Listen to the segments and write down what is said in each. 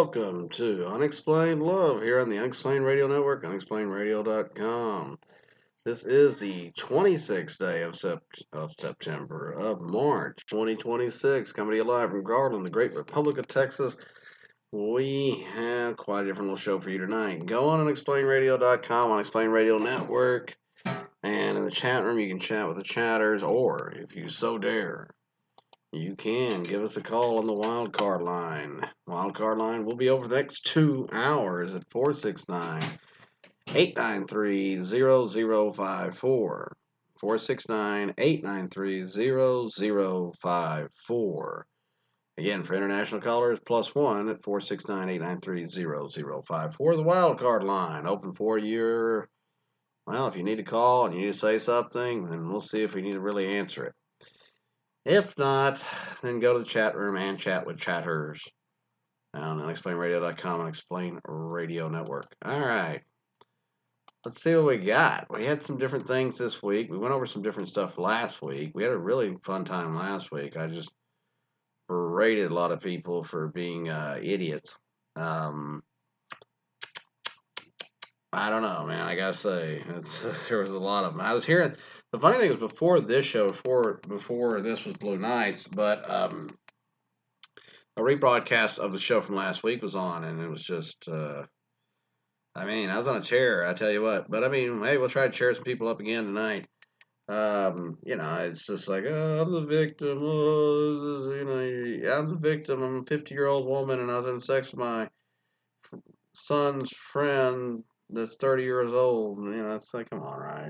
welcome to Unexplained Love here on the Unexplained Radio Network, unexplainеdradio.com. This is the 26th day of September of March 2026, coming to you live from Garland, the great Republic of Texas. We have quite a different little show for you tonight. Go on unexplainedradio.com, Unexplained Radio Network, and in the chat room you can chat with the chatters, or if you so dare, you can give us a call on the wildcard line. Wildcard line will be over the next 2 hours at 469-893-0054. 469-893-0054. Again, for international callers, +1 at 469-893-0054. The wildcard line, open for your, well, if you need to call and you need to say something, then we'll see if we need to really answer it. If not, then go to the chat room and chat with chatters on unexplainradio.com and Explain Radio Network. All right. Let's see what we got. We had some different things this week. We went over some different stuff last week. We had a really fun time last week. I just berated a lot of people for being idiots. I don't know, man. I gotta say, there was a lot of them. I was hearing. The funny thing is, before this show, before this was Blue Nights, but a rebroadcast of the show from last week was on, and it was just, I was on a chair, I tell you what. But hey, we'll try to cheer some people up again tonight. It's just like, oh, I'm the victim. Oh, I'm the victim. I'm a 50-year-old woman, and I was having sex with my son's friend that's 30 years old. And, it's like, come on, right?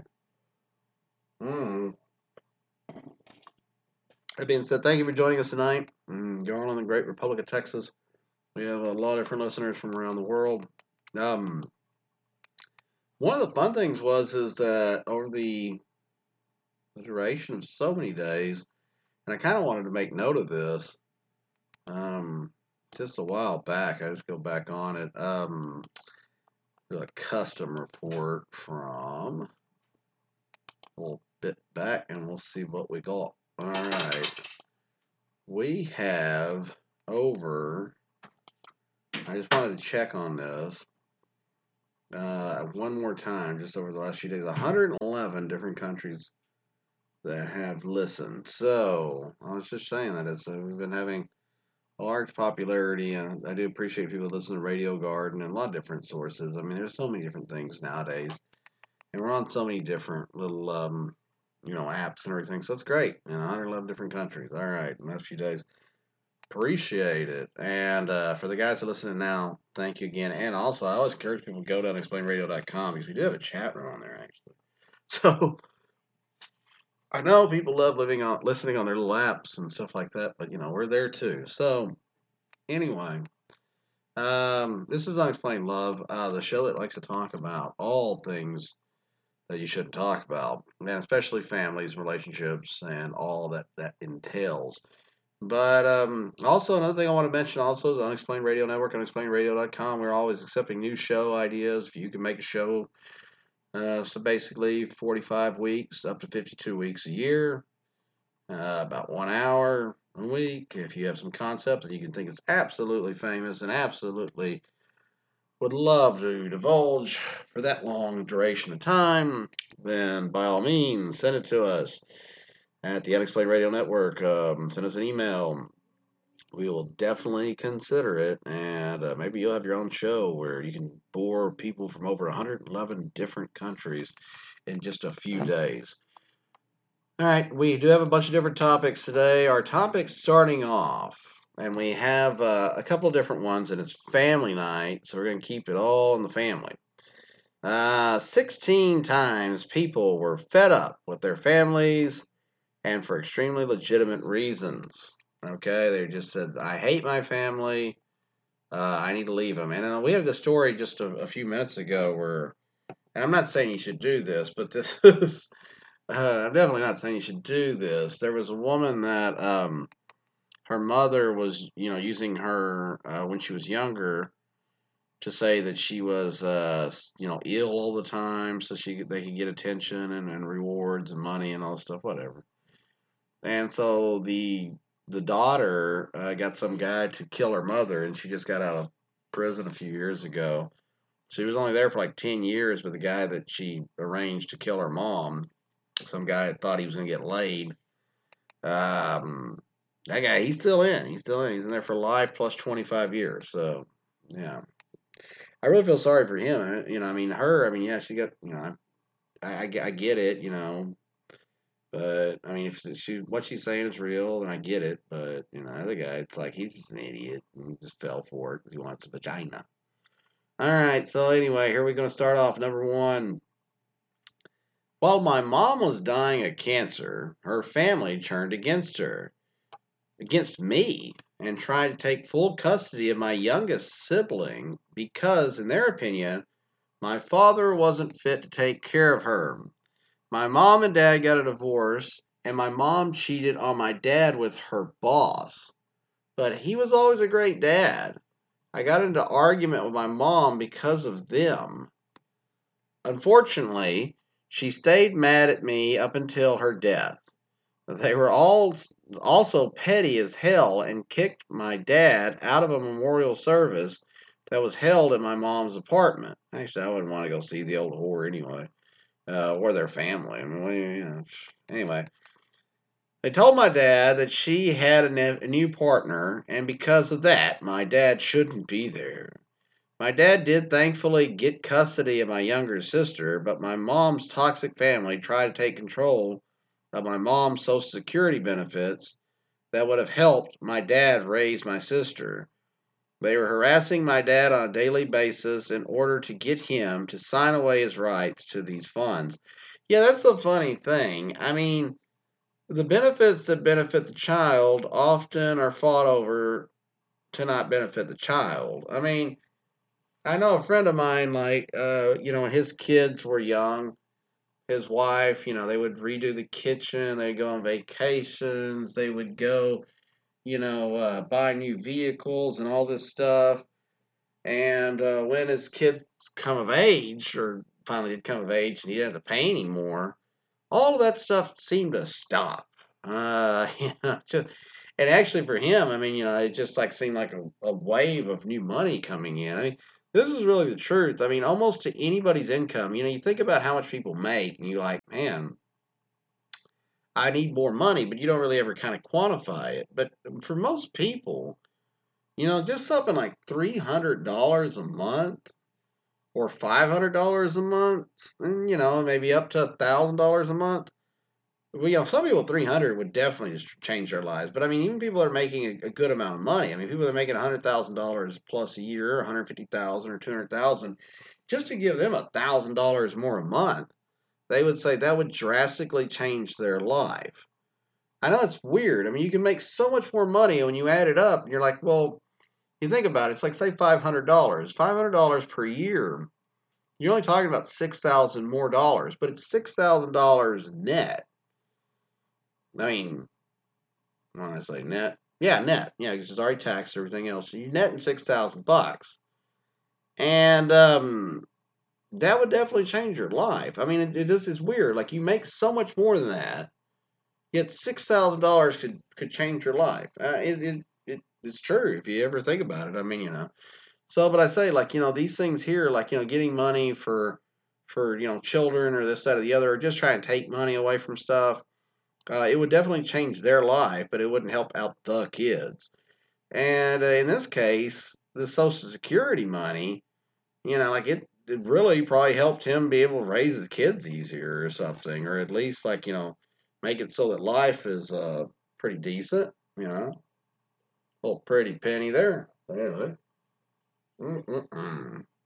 That being said, thank you for joining us tonight. Garland, the great Republic of Texas. We have a lot of different listeners from around the world. One of the fun things is that over the duration of so many days, and I kind of wanted to make note of this, just a while back, I just go back on it, do a custom report from a little bit back, and we'll see what we got. All right. We have I just wanted to check on this one more time, just over the last few days, 111 different countries that have listened. So, I was just saying that we've been having a large popularity, and I do appreciate people listening to Radio Garden and a lot of different sources. There's so many different things nowadays, and we're on so many different little, apps and everything, so it's great. 111 different countries. All right, in the last few days. Appreciate it. And for the guys that are listening now, thank you again. And also, I always encourage people to go down to explainradio.com because we do have a chat room on there, actually. So, I know people love listening on their little apps and stuff like that, but, we're there too. So, anyway, this is Unexplained Love, the show that likes to talk about all things that you shouldn't talk about, and especially families, relationships, and all that entails. But also, another thing I want to mention also is Unexplained Radio Network, unexplainedradio.com. We're always accepting new show ideas. If you can make a show, so basically 45 weeks up to 52 weeks a year, about 1 hour a week. If you have some concepts that you can think is absolutely famous and absolutely would love to divulge for that long duration of time, then by all means, send it to us at the Unexplained Radio Network. Send us an email. We will definitely consider it, and maybe you'll have your own show where you can bore people from over 111 different countries in just a few days. All right, we do have a bunch of different topics today. Our topics starting off, and we have a couple of different ones, and it's family night, so we're going to keep it all in the family. 16 times people were fed up with their families and for extremely legitimate reasons. Okay, they just said, I hate my family, I need to leave them. And we had the story just a few minutes ago where, and I'm not saying you should do this, but this is, I'm definitely not saying you should do this. There was a woman that her mother was, using her when she was younger to say that she was, ill all the time, so they could get attention and rewards and money and all this stuff, whatever. And so the daughter got some guy to kill her mother, and she just got out of prison a few years ago. She was only there for like 10 years with the guy that she arranged to kill her mom. Some guy that thought he was going to get laid. That guy, he's still in. He's still in. He's in there for life plus 25 years. So, yeah. I really feel sorry for him. You know, I mean, her, I mean, yeah, she got, you know, I get it, you know, but I mean, if what she's saying is real, then I get it. But you know, the other guy, it's like he's just an idiot. He just fell for it because he wants a vagina. All right, so anyway, here we're going to start off. Number one. While my mom was dying of cancer, her family turned against me, and tried to take full custody of my youngest sibling because, in their opinion, my father wasn't fit to take care of her. My mom and dad got a divorce, and my mom cheated on my dad with her boss. But he was always a great dad. I got into argument with my mom because of them. Unfortunately, she stayed mad at me up until her death. They were all also petty as hell and kicked my dad out of a memorial service that was held in my mom's apartment. Actually, I wouldn't want to go see the old whore anyway, or their family. I mean, you know. Anyway, they told my dad that she had a new partner, and because of that, my dad shouldn't be there. My dad did thankfully get custody of my younger sister, but my mom's toxic family tried to take control of my mom's Social Security benefits that would have helped my dad raise my sister. They were harassing my dad on a daily basis in order to get him to sign away his rights to these funds. Yeah, that's the funny thing. I mean, the benefits that benefit the child often are fought over to not benefit the child. I mean, I know a friend of mine, like, you know, when his kids were young, his wife, you know, they would redo the kitchen, they'd go on vacations, they would go, you know, buy new vehicles and all this stuff. And when his kids come of age, or finally did come of age, and he didn't have to pay anymore, all of that stuff seemed to stop. You know, just, and actually for him, I mean, you know, it just like seemed like a wave of new money coming in. I mean, this is really the truth. I mean, almost to anybody's income, you know, you think about how much people make, and you're like, man, I need more money, but you don't really ever kind of quantify it. But for most people, you know, just something like $300 a month or $500 a month, and you know, maybe up to $1,000 a month. Well, you know, some people 300 would definitely just change their lives. But I mean, even people that are making a good amount of money. I mean, people that are making $100,000 plus a year, 150,000 or 200,000, just to give them $1,000 more a month, they would say that would drastically change their life. I know it's weird. I mean, you can make so much more money when you add it up, and you're like, well, you think about it. It's like say $500, $500 per year. You're only talking about 6,000 more dollars, but it's $6,000 net. I mean, when I say net, yeah, net, yeah, because it's already taxed everything else. So you net in $6,000, and that would definitely change your life. I mean, it is it's weird. Like you make so much more than that, yet $6,000 could change your life. It's true if you ever think about it. I mean, you know. So, but I say like you know these things here, like you know, getting money for you know children or this that or the other, or just trying to take money away from stuff. It would definitely change their life, but it wouldn't help out the kids. And in this case, the Social Security money, you know, like it really probably helped him be able to raise his kids easier or something, or at least like, you know, make it so that life is pretty decent, you know. Little pretty penny there. Anyway. Mm-mm-mm.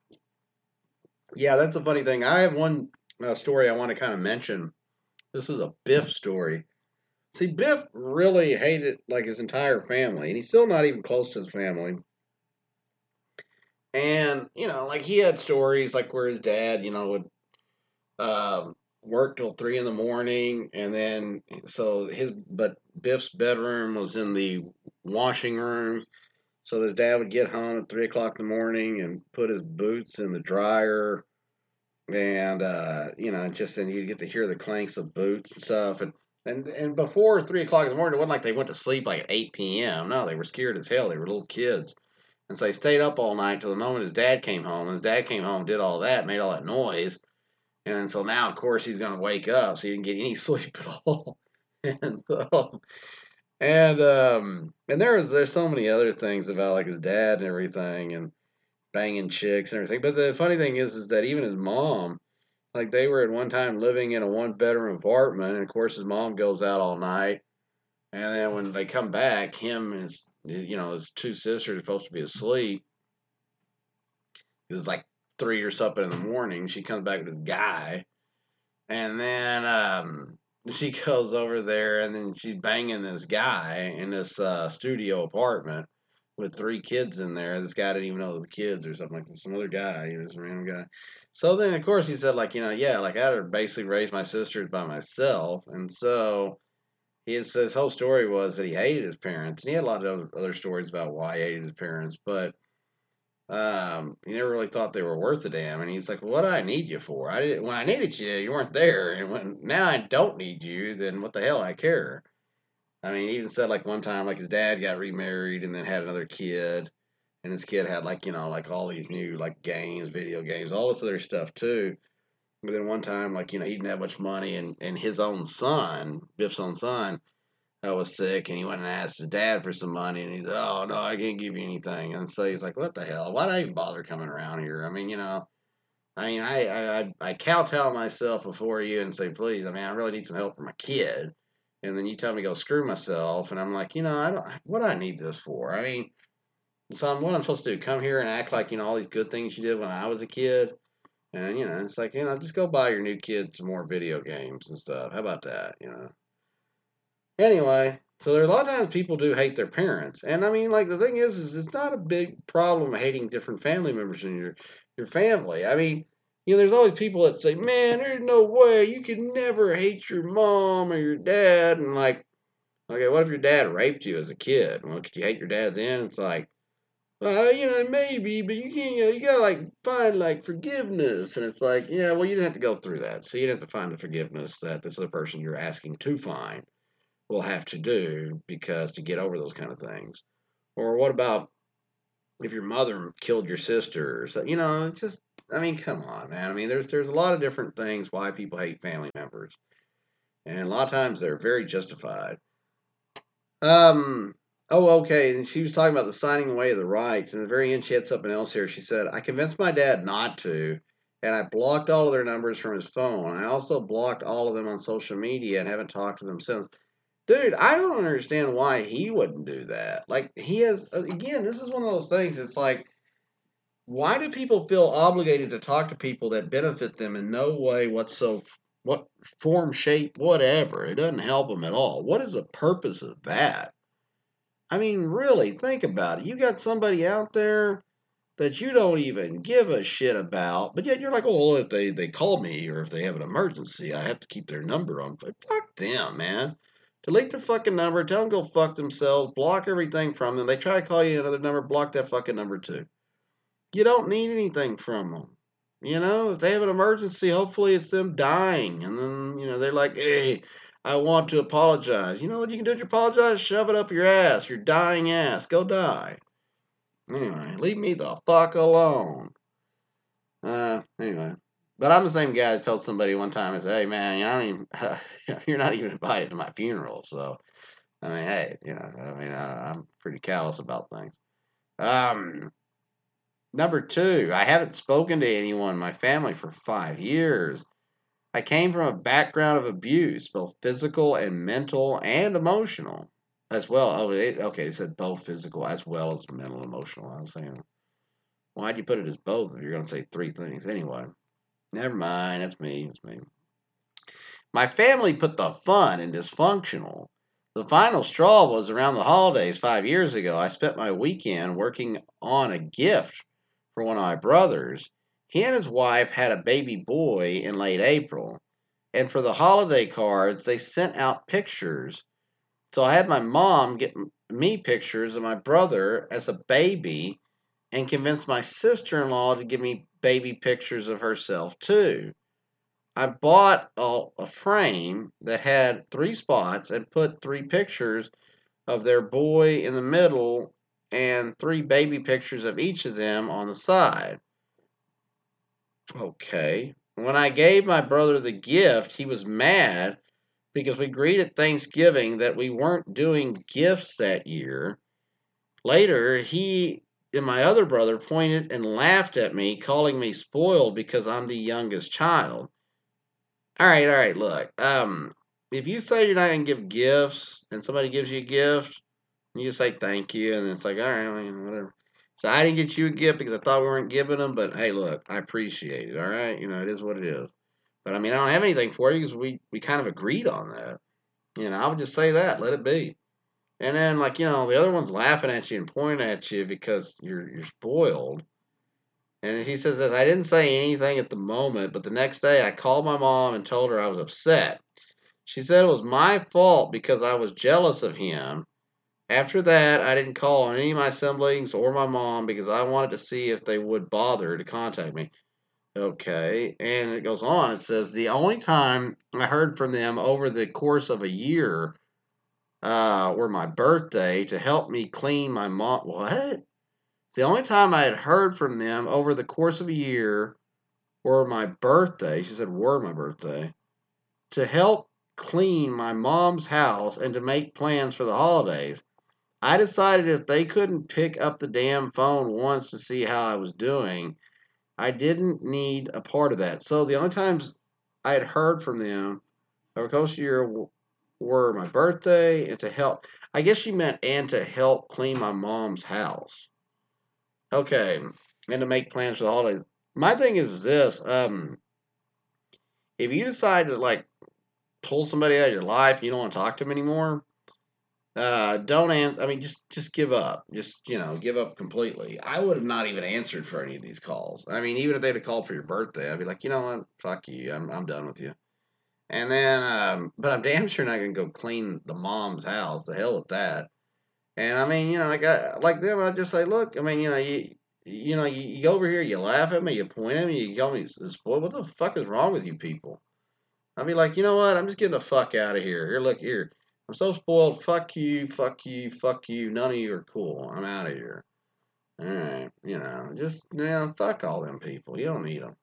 Yeah, that's a funny thing. I have one story I want to kind of mention. This is a Biff story. See, Biff really hated like his entire family, and he's still not even close to his family. And you know, like he had stories like where his dad, you know, would work till 3 in the morning, and then but Biff's bedroom was in the washing room, so his dad would get home at 3 o'clock in the morning and put his boots in the dryer, and you know, just and you'd get to hear the clanks of boots and stuff, and before 3 o'clock in the morning, it wasn't like they went to sleep like at 8 p.m. No, they were scared as hell. They were little kids. And so he stayed up all night till the moment his dad came home. And his dad came home, did all that, made all that noise. And so now, of course, he's going to wake up, so he didn't get any sleep at all. And so, and there's so many other things about like his dad and everything, and banging chicks and everything. But the funny thing is that even his mom, like they were at one time living in a one bedroom apartment, and of course his mom goes out all night, and then when they come back, him and his two sisters are supposed to be asleep. It's like 3 or something in the morning. She comes back with this guy, and then she goes over there, and then she's banging this guy in this studio apartment with 3 kids in there. This guy didn't even know it was kids or something like this. Some other guy, this random guy. So then, of course, he said, like, yeah, like I had to basically raise my sisters by myself. And so his whole story was that he hated his parents. And he had a lot of other stories about why he hated his parents. But he never really thought they were worth a damn. And he's like, well, what do I need you for? When I needed you, you weren't there. And when now I don't need you, then what the hell I care? I mean, he even said like one time, like his dad got remarried and then had another kid, and his kid had like like all these new like games, video games, all this other stuff too. But then one time, like he didn't have much money, and his own son, Biff's own son, was sick, and he went and asked his dad for some money, and he's oh no, I can't give you anything, and so he's like, what the hell? Why do I even bother coming around here? I mean, I kowtow myself before you and say, please, I mean, I really need some help for my kid. And then you tell me to go screw myself, and I'm like, I don't, what do I need this for? I mean, so what I'm supposed to do, come here and act like, all these good things you did when I was a kid? And, it's like, just go buy your new kid some more video games and stuff. How about that? Anyway, so there are a lot of times people do hate their parents. And I mean, like, the thing is it's not a big problem hating different family members in your family. I mean, there's always people that say, man, there's no way you can never hate your mom or your dad. And like, okay, what if your dad raped you as a kid? Well, could you hate your dad then? It's like, well, maybe, but you can't, you gotta like find like forgiveness. And it's like, yeah, well, you didn't have to go through that. So you didn't have to find the forgiveness that this other person you're asking to find will have to do because to get over those kind of things. Or what about if your mother killed your sister? So, just, I mean, come on, man. I mean, there's a lot of different things why people hate family members. And a lot of times they're very justified. Um, oh, okay. And she was talking about the signing away of the rights. And at the very end, she had something else here. She said, I convinced my dad not to, and I blocked all of their numbers from his phone. I also blocked all of them on social media and haven't talked to them since. Dude, I don't understand why he wouldn't do that. Like, he has, again, this is one of those things. It's like, why do people feel obligated to talk to people that benefit them in no way what form, shape, whatever? It doesn't help them at all. What is the purpose of that? I mean, really, think about it. You got somebody out there that you don't even give a shit about, but yet you're like, oh, well, if they call me or if they have an emergency, I have to keep their number on. Fuck them, man. Delete their fucking number, tell them go fuck themselves, block everything from them. They try to call you another number, block that fucking number too. You don't need anything from them. If they have an emergency, hopefully it's them dying. And then, they're like, hey, I want to apologize. You know what you can do to apologize? Shove it up your ass, your dying ass. Go die. Anyway, leave me the fuck alone. Anyway. But I'm the same guy that told somebody one time, I said, hey, man, you're not even invited to my funeral. So, I mean, hey, I'm pretty callous about things. Number 2, I haven't spoken to anyone in my family for 5 years. I came from a background of abuse, both physical and mental and emotional as well. Oh, okay, it said both physical as well as mental and emotional. I was saying, why'd you put it as both if you're going to say 3 things? Anyway, never mind. That's me. That's me. My family put the fun in dysfunctional. The final straw was around the holidays 5 years ago. I spent my weekend working on a gift for one of my brothers. He and his wife had a baby boy in late April. And for the holiday cards, they sent out pictures. So I had my mom get me pictures of my brother as a baby and convinced my sister-in-law to give me baby pictures of herself too. I bought a frame that had 3 spots and put 3 pictures of their boy in the middle and 3 baby pictures of each of them on the side. Okay. When I gave my brother the gift, he was mad because we agreed at Thanksgiving that we weren't doing gifts that year. Later, he and my other brother pointed and laughed at me, calling me spoiled because I'm the youngest child. All right, look. If you say you're not gonna give gifts and somebody gives you a gift, you just say thank you, and it's like, all right, I mean, whatever. So I didn't get you a gift because I thought we weren't giving them, but hey, look, I appreciate it. All right, it is what it is. But I mean, I don't have anything for you because we kind of agreed on that. I would just say that, let it be. And then like the other one's laughing at you and pointing at you because you're spoiled. And he says this, I didn't say anything at the moment, but the next day I called my mom and told her I was upset. She said it was my fault because I was jealous of him. After that, I didn't call on any of my siblings or my mom because I wanted to see if they would bother to contact me. Okay, and it goes on. It says the only time I heard from them over the course of a year were my birthday to help me clean my mom. What? It's the only time I had heard from them over the course of a year were my birthday. She said were my birthday to help clean my mom's house and to make plans for the holidays. I decided if they couldn't pick up the damn phone once to see how I was doing, I didn't need a part of that. So the only times I had heard from them over the course of the year were my birthday and to help. I guess she meant and to help clean my mom's house. Okay, and to make plans for the holidays. My thing is this: if you decide to like pull somebody out of your life, and you don't want to talk to them anymore. Don't answer. I mean, just give up. Just give up completely. I would have not even answered for any of these calls. I mean, even if they'd have called for your birthday, I'd be like, you know what, fuck you. I'm done with you. And then, but I'm damn sure not gonna go clean the mom's house. The hell with that. And I mean, like them, I'd just say, look, I mean, you go over here, you laugh at me, you point at me, you call me spoiled. What the fuck is wrong with you people? I'd be like, you know what? I'm just getting the fuck out of here. Here, look here. I'm so spoiled. Fuck you, fuck you, fuck you. None of you are cool. I'm out of here. All right, just fuck all them people. You don't need them.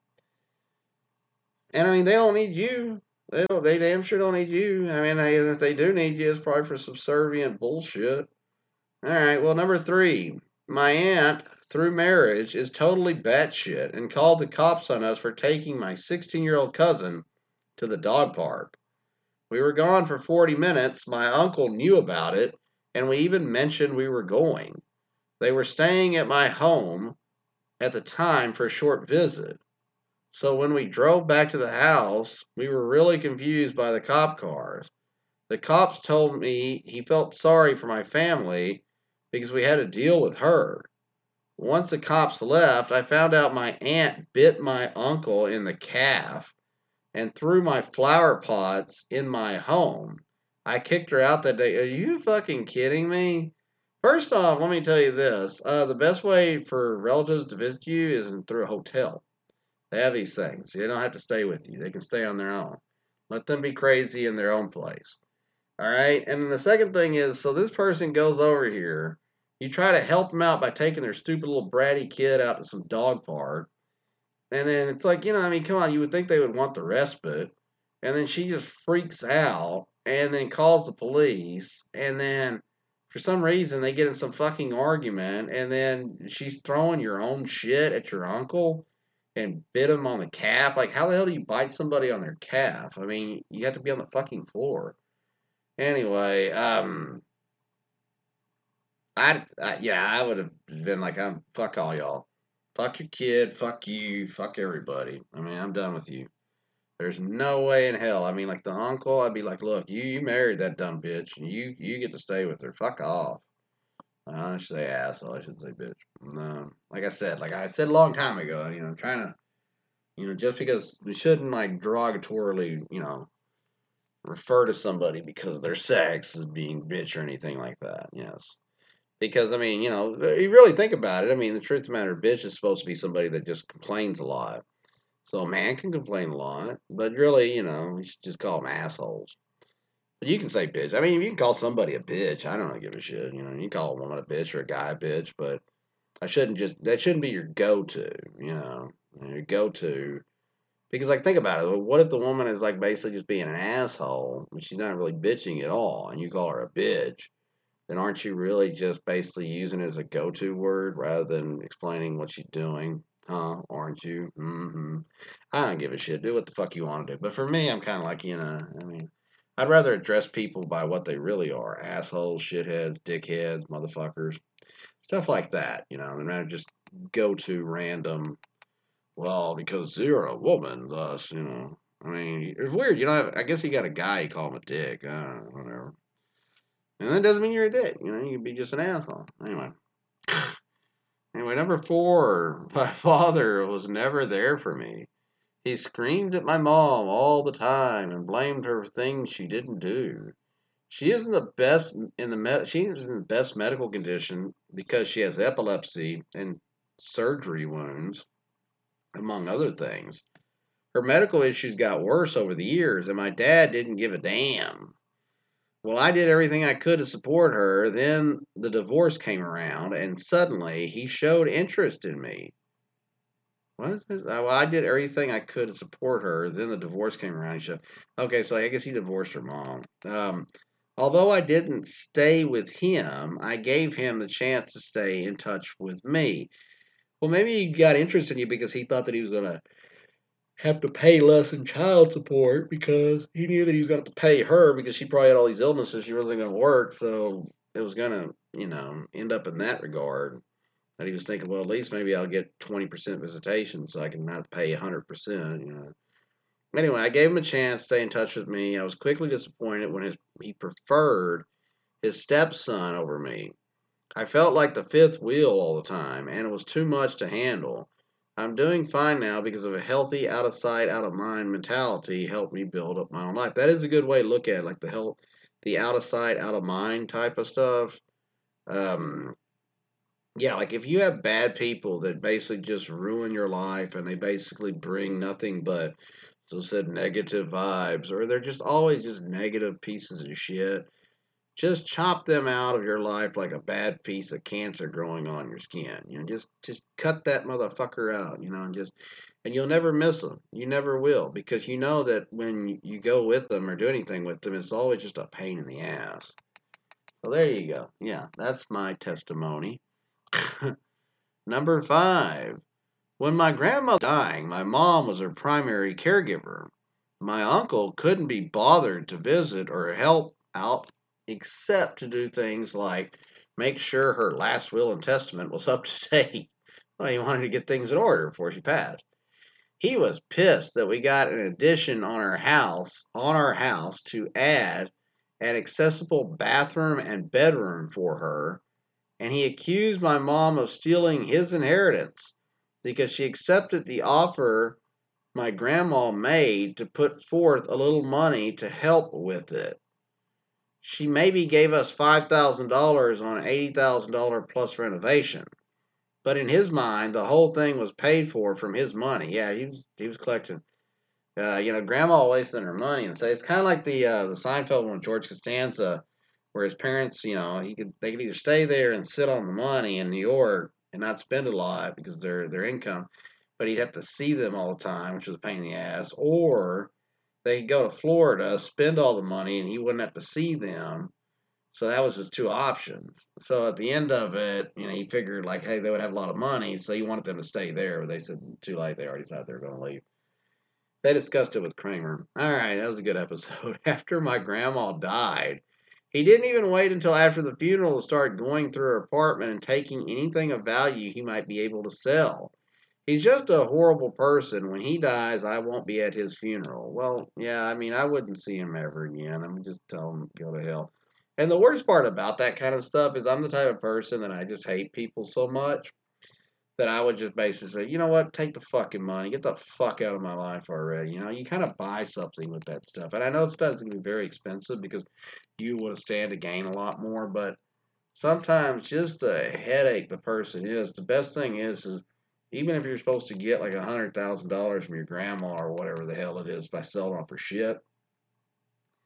And I mean, they don't need you. They don't. They damn sure don't need you. I mean, if they do need you, it's probably for subservient bullshit. All right. Well, number 3, my aunt through marriage is totally batshit and called the cops on us for taking my 16-year-old cousin to the dog park. We were gone for 40 minutes. My uncle knew about it, and we even mentioned we were going. They were staying at my home at the time for a short visit. So when we drove back to the house, we were really confused by the cop cars. The cops told me he felt sorry for my family because we had to deal with her. Once the cops left, I found out my aunt bit my uncle in the calf and threw my flower pots in my home. I kicked her out that day. Are you fucking kidding me? First off, let me tell you this. The best way for relatives to visit you is through a hotel. They have these things. They don't have to stay with you. They can stay on their own. Let them be crazy in their own place. All right? And then the second thing is, so this person goes over here. You try to help them out by taking their stupid little bratty kid out to some dog park. And then it's like, I mean, come on, you would think they would want the respite. And then she just freaks out and then calls the police. And then for some reason they get in some fucking argument. And then she's throwing your own shit at your uncle and bit him on the calf. Like, how the hell do you bite somebody on their calf? I mean, you have to be on the fucking floor. Anyway, I would have been like, fuck all y'all. Fuck your kid, fuck you, fuck everybody. I mean, I'm done with you. There's no way in hell. I mean, like the uncle, I'd be like, look, you married that dumb bitch, and you get to stay with her. Fuck off. I should say asshole. I should say bitch. No, like I said a long time ago. Trying to, just because we shouldn't like derogatorily, refer to somebody because of their sex as being bitch or anything like that. Yes. Because I mean, you really think about it. I mean, the truth of the matter, bitch is supposed to be somebody that just complains a lot. So a man can complain a lot, but really, you should just call them assholes. But you can say bitch. I mean, you can call somebody a bitch. I don't give a shit. You know, you can call a woman a bitch or a guy a bitch, but that shouldn't be your go-to. You know, your go-to. Because, like, think about it. What if the woman is, like, basically just being an asshole, and she's not really bitching at all, and you call her a bitch? Then aren't you really just basically using it as a go-to word rather than explaining what she's doing? Huh? Aren't you? Mm-hmm. I don't give a shit. Do what the fuck you want to do. But for me, I'm kind of like, I mean, I'd rather address people by what they really are: assholes, shitheads, dickheads, motherfuckers, stuff like that. Than rather just go to random. Well, because you're a woman, thus, I mean, it's weird. I guess you got a guy, you call him a dick. Whatever. And that doesn't mean you're a dick. You can be just an asshole. Anyway. Anyway, number 4. My father was never there for me. He screamed at my mom all the time and blamed her for things she didn't do. She is in the best medical condition because she has epilepsy and surgery wounds, among other things. Her medical issues got worse over the years, and my dad didn't give a damn. Well, I did everything I could to support her. Then the divorce came around, and suddenly he showed interest in me. What is this? Well, I did everything I could to support her. Then the divorce came around. Okay, so I guess he divorced her mom. Although I didn't stay with him, I gave him the chance to stay in touch with me. Well, maybe he got interested in you because he thought that he was going to have to pay less in child support because he knew that he was going to have to pay her because she probably had all these illnesses. She wasn't going to work. So it was going to, end up in that regard. That he was thinking, well, at least maybe I'll get 20% visitation so I can not pay 100%. Anyway, I gave him a chance to stay in touch with me. I was quickly disappointed when he preferred his stepson over me. I felt like the fifth wheel all the time, and it was too much to handle. I'm doing fine now because of a healthy, out of sight, out of mind mentality helped me build up my own life. That is a good way to look at it, like the out of sight, out of mind type of stuff. Yeah, like if you have bad people that basically just ruin your life and they basically bring nothing but, so said, negative vibes, or they're just always just negative pieces of shit, just chop them out of your life like a bad piece of cancer growing on your skin. Just cut that motherfucker out, and you'll never miss them. You never will, because you know that when you go with them or do anything with them, it's always just a pain in the ass. So there you go. Yeah, that's my testimony. Number 5. When my grandmother was dying, my mom was her primary caregiver. My uncle couldn't be bothered to visit or help out except to do things like make sure her last will and testament was up to date. Well, he wanted to get things in order before she passed. He was pissed that we got an addition on our house to add an accessible bathroom and bedroom for her, and he accused my mom of stealing his inheritance because she accepted the offer my grandma made to put forth a little money to help with it. She maybe gave us $5,000 on an $80,000 plus renovation, but in his mind, the whole thing was paid for from his money. Yeah, he was collecting. Grandma always sent her money, and so it's kind of like the Seinfeld one, George Costanza, where his parents, they could either stay there and sit on the money in New York and not spend a lot because their income, but he'd have to see them all the time, which was a pain in the ass, or they could go to Florida, spend all the money, and he wouldn't have to see them. So that was his two options. So at the end of it, he figured like, hey, they would have a lot of money, so he wanted them to stay there. But they said too late; they already decided they were going to leave. They discussed it with Kramer. All right, that was a good episode. After my grandma died, he didn't even wait until after the funeral to start going through her apartment and taking anything of value he might be able to sell. He's just a horrible person. When he dies, I won't be at his funeral. Well, yeah, I mean, I wouldn't see him ever again. I'm just telling him to go to hell. And the worst part about that kind of stuff is I'm the type of person that I just hate people so much that I would just basically say, you know what, take the fucking money, get the fuck out of my life already. You kind of buy something with that stuff. And I know it's going to be very expensive because you would stand to gain a lot more, but sometimes just the headache the person is, the best thing is even if you're supposed to get like $100,000 from your grandma or whatever the hell it is by selling off her shit,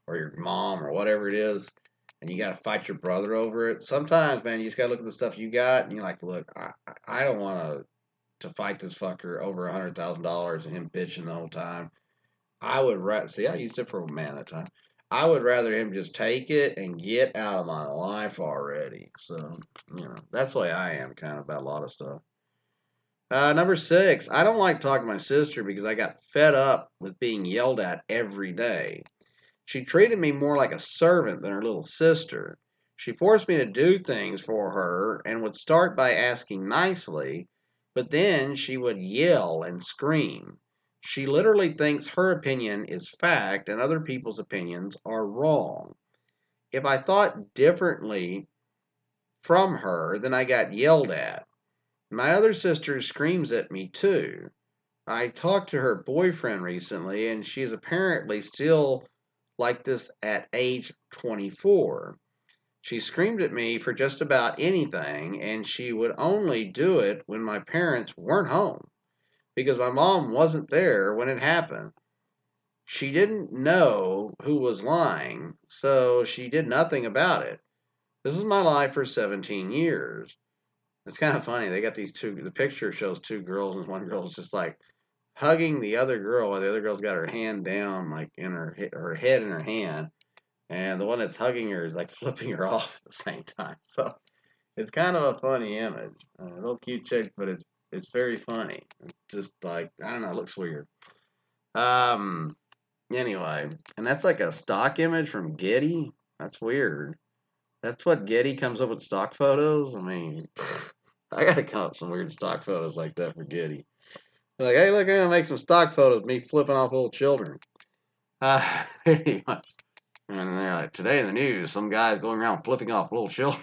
or your mom or whatever it is, and you got to fight your brother over it. Sometimes, man, you just got to look at the stuff you got, and you're like, look, I don't want to fight this fucker over $100,000 and him bitching the whole time. I would rather see. I used it for a man that time. I would rather him just take it and get out of my life already. So, that's the way I am kind of about a lot of stuff. Number 6, I don't like talking to my sister because I got fed up with being yelled at every day. She treated me more like a servant than her little sister. She forced me to do things for her and would start by asking nicely, but then she would yell and scream. She literally thinks her opinion is fact and other people's opinions are wrong. If I thought differently from her, then I got yelled at. My other sister screams at me too. I talked to her boyfriend recently, and she's apparently still like this at age 24. She screamed at me for just about anything, and she would only do it when my parents weren't home because my mom wasn't there when it happened. She didn't know who was lying, so she did nothing about it. This is my life for 17 years. It's kind of funny. They got these two, the picture shows two girls, and one girl's just like hugging the other girl while the other girl's got her hand down, like in her head in her hand, and the one that's hugging her is like flipping her off at the same time. So it's kind of a funny image. A little cute chick, but it's very funny. It's just like I don't know, it looks weird. Um. Anyway, and that's like a stock image from Getty. That's weird. That's what Getty comes up with stock photos. I mean, I gotta come up with some weird stock photos like that for Getty. Like, hey, look, I'm gonna make some stock photos of me flipping off little children. Anyway, and they're like, today in the news, some guy's going around flipping off little children.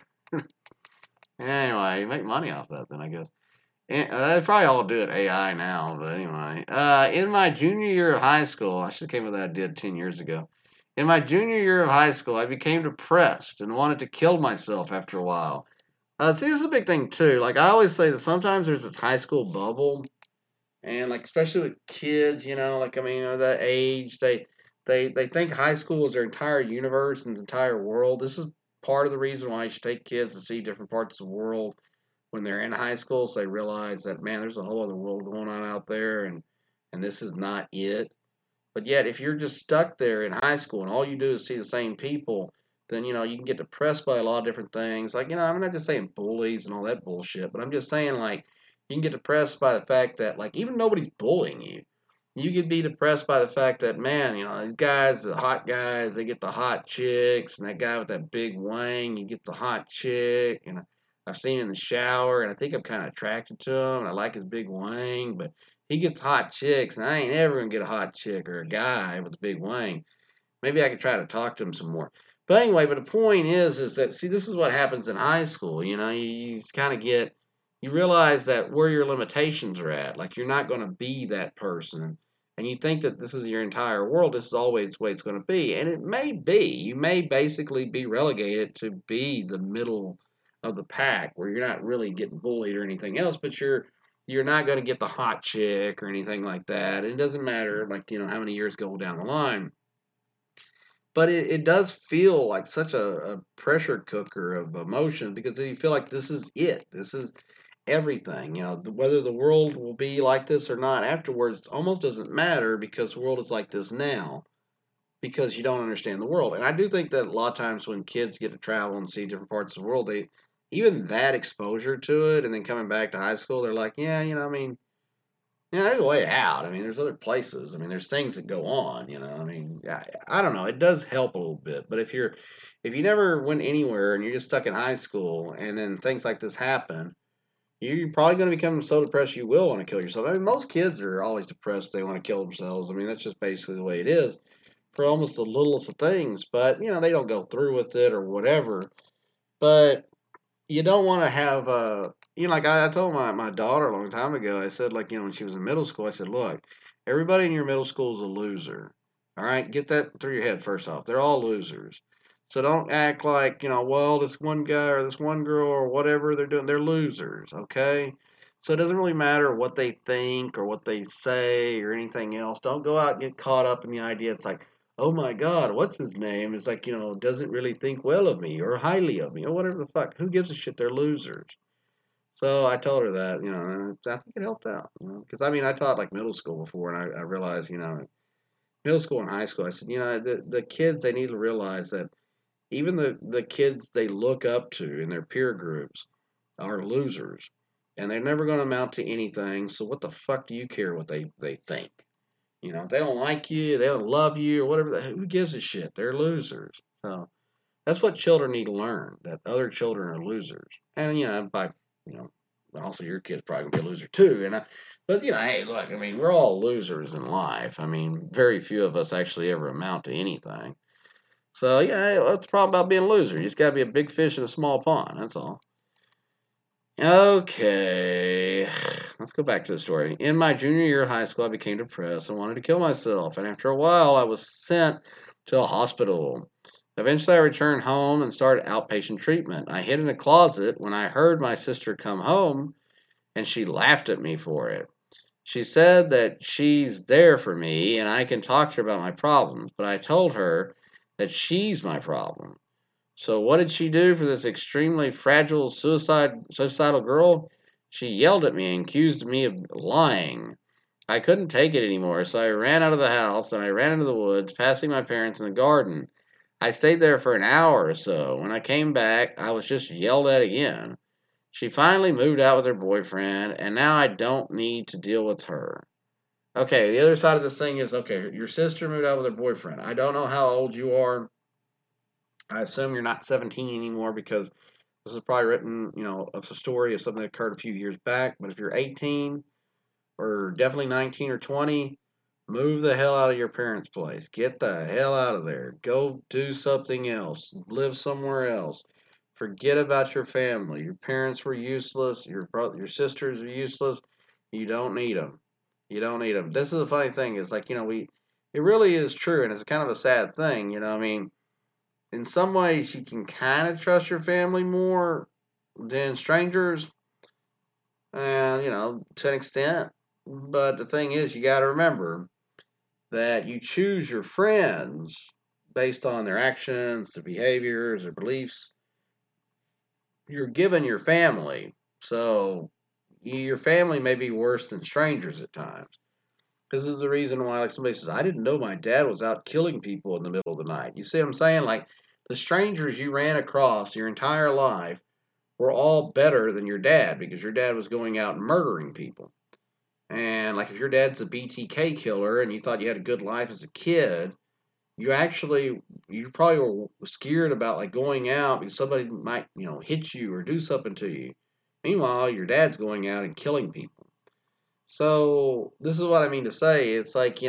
Anyway, you make money off that, then I guess. And, they probably all do it AI now, but anyway. In my junior year of high school, I should have came with that I did 10 years ago. In my junior year of high school, I became depressed and wanted to kill myself after a while. See, this is a big thing too. Like I always say that sometimes there's this high school bubble, and like especially with kids, like I mean, that age, they think high school is their entire universe and entire world. This is part of the reason why you should take kids to see different parts of the world when they're in high school, so they realize that man, there's a whole other world going on out there, and this is not it. But yet, if you're just stuck there in high school and all you do is see the same people, then you can get depressed by a lot of different things. Like I'm not just saying bullies and all that bullshit, but I'm just saying like you can get depressed by the fact that like even nobody's bullying you. You could be depressed by the fact that man, these guys, the hot guys, they get the hot chicks, and that guy with that big wang, he gets the hot chick, and I've seen him in the shower, and I think I'm kind of attracted to him, and I like his big wang, but he gets hot chicks, and I ain't ever gonna get a hot chick or a guy with a big wang. Maybe I could try to talk to him some more. But anyway, but the point is that see, this is what happens in high school. You kind of you realize that where your limitations are at. Like you're not going to be that person, and you think that this is your entire world. This is always the way it's going to be, and it may be. You may basically be relegated to be the middle of the pack, where you're not really getting bullied or anything else, but you're not going to get the hot chick or anything like that. It doesn't matter, like how many years go down the line. But it does feel like such a pressure cooker of emotion because you feel like this is it. This is everything. Whether the world will be like this or not afterwards almost doesn't matter because the world is like this now because you don't understand the world. And I do think that a lot of times when kids get to travel and see different parts of the world, they even that exposure to it and then coming back to high school, they're like, yeah, I mean, there's a way out. I mean, there's other places. I mean, there's things that go on. I mean, I don't know. It does help a little bit, but if you never went anywhere and you're just stuck in high school, and then things like this happen, you're probably going to become so depressed you will want to kill yourself. I mean, most kids are always depressed; they want to kill themselves. I mean, that's just basically the way it is for almost the littlest of things. But they don't go through with it or whatever. But you don't want to have like I told my daughter a long time ago. I said like when she was in middle school, I said, look, everybody in your middle school is a loser. All right, get that through your head first off. They're all losers. So don't act like well, this one guy or this one girl or whatever they're doing, they're losers. Okay. So it doesn't really matter what they think or what they say or anything else. Don't go out and get caught up in the idea. It's like, oh my God, what's his name? Is like, doesn't really think well of me or highly of me or whatever the fuck. Who gives a shit? They're losers. So I told her that, and I think it helped out, because I mean, I taught like middle school before, and I realized, middle school and high school, I said, the kids, they need to realize that even the kids they look up to in their peer groups are losers, and they're never going to amount to anything. So what the fuck do you care what they think? If they don't like you, they don't love you, or whatever, who gives a shit? They're losers. So that's what children need to learn, that other children are losers. And, you know, also your kid's probably going to be a loser too. But, hey, look, I mean, we're all losers in life. I mean, very few of us actually ever amount to anything. So, yeah, hey, that's the problem about being a loser. You just got to be a big fish in a small pond. That's all. Okay, let's go back to the story. In my junior year of high school, I became depressed and wanted to kill myself. And after a while, I was sent to a hospital. Eventually, I returned home and started outpatient treatment. I hid in a closet when I heard my sister come home, and she laughed at me for it. She said that she's there for me and I can talk to her about my problems, but I told her that she's my problem. So what did she do for this extremely fragile suicidal girl? She yelled at me and accused me of lying. I couldn't take it anymore, so I ran out of the house and I ran into the woods, passing my parents in the garden. I stayed there for an hour or so. When I came back, I was just yelled at again. She finally moved out with her boyfriend, and now I don't need to deal with her. Okay, the other side of this thing is, okay, your sister moved out with her boyfriend. I don't know how old you are. I assume you're not 17 anymore because this is probably written, of a story of something that occurred a few years back. But if you're 18 or definitely 19 or 20, move the hell out of your parents' place. Get the hell out of there. Go do something else. Live somewhere else. Forget about your family. Your parents were useless. Your sisters are useless. You don't need them. You don't need them. This is the funny thing. It's like, it really is true, and it's kind of a sad thing. I mean, in some ways you can kind of trust your family more than strangers, and to an extent. But the thing is, you got to remember that you choose your friends based on their actions, their behaviors, their beliefs. You're given your family, so your family may be worse than strangers at times. This is the reason why, like, somebody says, I didn't know my dad was out killing people in the middle of the night. You see what I'm saying? Like, the strangers you ran across your entire life were all better than your dad because your dad was going out and murdering people. And, like, if your dad's a BTK killer and you thought you had a good life as a kid, you probably were scared about, like, going out because somebody might, hit you or do something to you. Meanwhile, your dad's going out and killing people. So this is what I mean to say. It's like,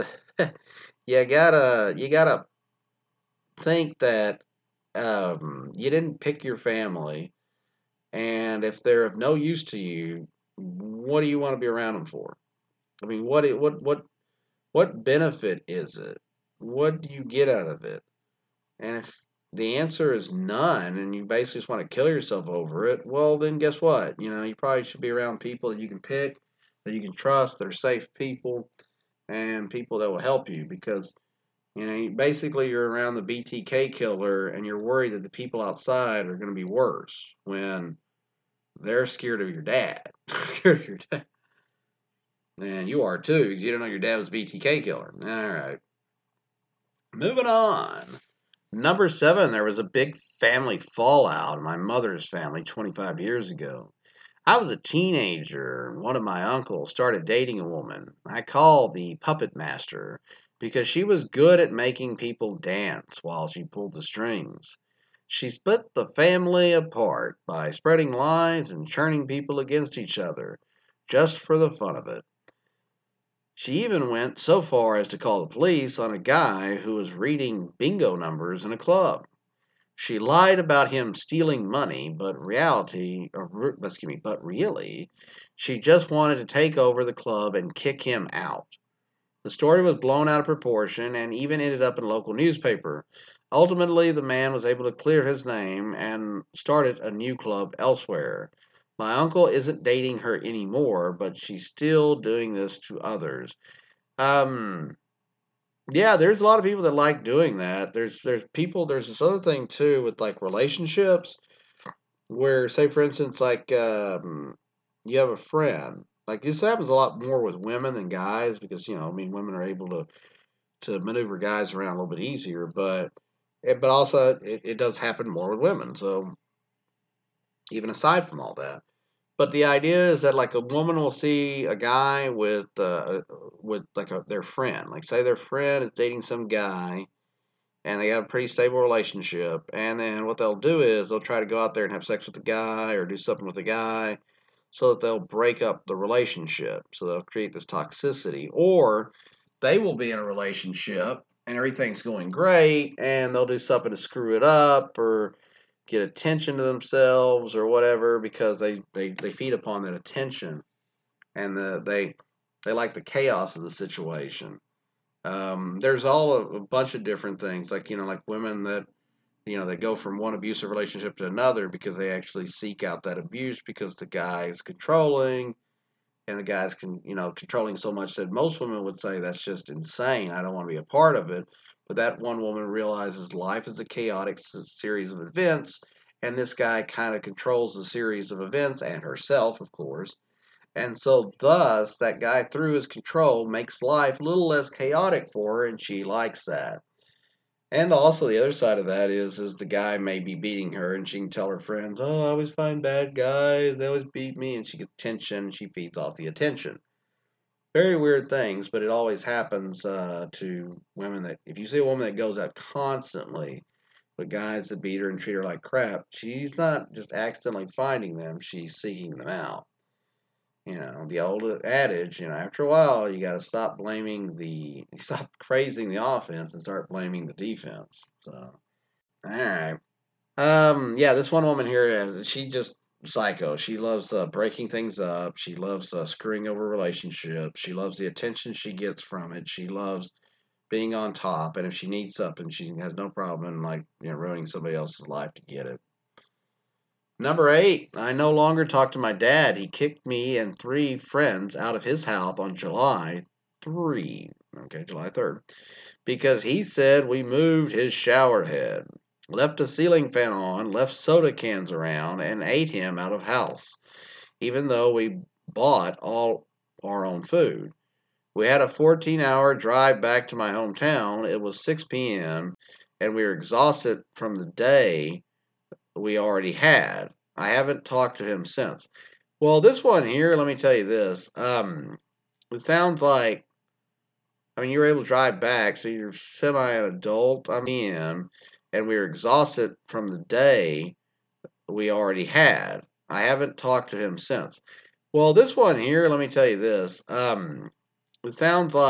you gotta think that you didn't pick your family, and if they're of no use to you, what do you want to be around them for? I mean, what benefit is it? What do you get out of it? And if the answer is none, and you basically just want to kill yourself over it, well, then guess what? You probably should be around people that you can pick, that you can trust, that are safe people, and people that will help you because basically you're around the BTK killer and you're worried that the people outside are going to be worse when they're scared of your dad. Scared of your dad. And you are too, because you don't know your dad was a BTK killer. All right. Moving on. Number 7, there was a big family fallout in my mother's family 25 years ago. I was a teenager, and one of my uncles started dating a woman I call the puppet master because she was good at making people dance while she pulled the strings. She split the family apart by spreading lies and turning people against each other, just for the fun of it. She even went so far as to call the police on a guy who was reading bingo numbers in a club. She lied about him stealing money, but really, she just wanted to take over the club and kick him out. The story was blown out of proportion and even ended up in a local newspaper. Ultimately, the man was able to clear his name and started a new club elsewhere. My uncle isn't dating her anymore, but she's still doing this to others. Um, Yeah, there's a lot of people that like doing that. There's this other thing too with like relationships where, say for instance, like you have a friend. Like this happens a lot more with women than guys because I mean, women are able to maneuver guys around a little bit easier, but also it does happen more with women. So even aside from all that. But the idea is that like a woman will see a guy with like their friend. Like say their friend is dating some guy and they have a pretty stable relationship. And then what they'll do is they'll try to go out there and have sex with the guy or do something with the guy so that they'll break up the relationship. So they'll create this toxicity. Or they will be in a relationship and everything's going great and they'll do something to screw it up or get attention to themselves or whatever because they feed upon that attention and they like the chaos of the situation. There's all a bunch of different things like like women that they go from one abusive relationship to another because they actually seek out that abuse because the guy is controlling and the guy's controlling so much that most women would say that's just insane. I don't want to be a part of it. But that one woman realizes life is a chaotic series of events, and this guy kind of controls the series of events and herself, of course. And so, thus, that guy, through his control, makes life a little less chaotic for her, and she likes that. And also, the other side of that is the guy may be beating her, and she can tell her friends, "Oh, I always find bad guys. They always beat me," and she gets attention. And she feeds off the attention. Very weird things, but it always happens to women that if you see a woman that goes out constantly with guys that beat her and treat her like crap, she's not just accidentally finding them; she's seeking them out. The old adage, after a while, you got to stop praising the offense and start blaming the defense. So, all right. Yeah, this one woman here, she just psycho. She loves breaking things up. She loves screwing over relationships. She loves the attention she gets from it. She loves being on top. And if she needs something, she has no problem in like ruining somebody else's life to get it. Number 8, I no longer talk to my dad. He kicked me and 3 friends out of his house on July 3. Okay, July 3rd. Because he said we moved his shower head, left a ceiling fan on, left soda cans around, and ate him out of house, even though we bought all our own food. We had a 14-hour drive back to my hometown. It was 6 p.m., and we were exhausted from the day we already had. I haven't talked to him since. Well, this one here, let me tell you this. It sounds like, I mean, you were able to drive back, so you're semi an adult. I'm in, and we were exhausted from the day we already had. I haven't talked to him since. Well, this one here, let me tell you this. It sounds like